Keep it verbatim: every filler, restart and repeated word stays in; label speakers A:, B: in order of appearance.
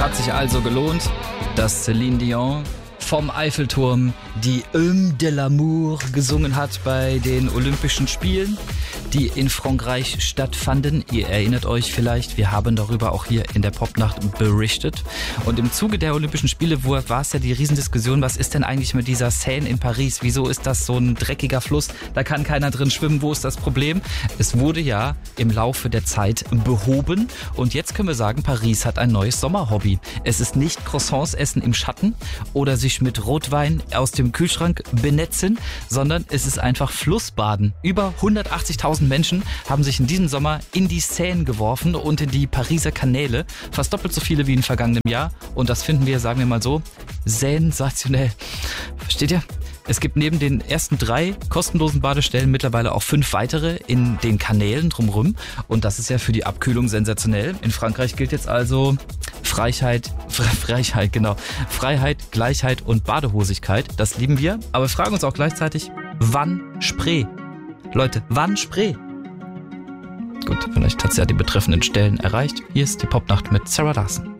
A: hat sich also gelohnt, dass Céline Dion vom Eiffelturm die Hymne de l'amour gesungen hat bei den Olympischen Spielen, die in Frankreich stattfanden. Ihr erinnert euch vielleicht, wir haben darüber auch hier in der Popnacht berichtet. Und im Zuge der Olympischen Spiele war es ja die Riesendiskussion, was ist denn eigentlich mit dieser Seine in Paris? Wieso ist das so ein dreckiger Fluss? Da kann keiner drin schwimmen. Wo ist das Problem? Es wurde ja im Laufe der Zeit behoben. Und jetzt können wir sagen, Paris hat ein neues Sommerhobby. Es ist nicht Croissants essen im Schatten oder sich mit Rotwein aus dem Kühlschrank benetzen, sondern es ist einfach Flussbaden. Über hundertachtzigtausend Menschen haben sich in diesem Sommer in die Seine geworfen und in die Pariser Kanäle. Fast doppelt so viele wie im vergangenen Jahr. Und das finden wir, sagen wir mal so, sensationell. Versteht ihr? Es gibt neben den ersten drei kostenlosen Badestellen mittlerweile auch fünf weitere in den Kanälen drumherum. Und das ist ja für die Abkühlung sensationell. In Frankreich gilt jetzt also Freiheit, Freiheit, genau. Freiheit, Gleichheit und Badehosigkeit. Das lieben wir. Aber wir fragen uns auch gleichzeitig, wann Spree? Leute, wann Spree? Gut, vielleicht hat es ja die betreffenden Stellen erreicht. Hier ist die Popnacht mit Sarah Larsen.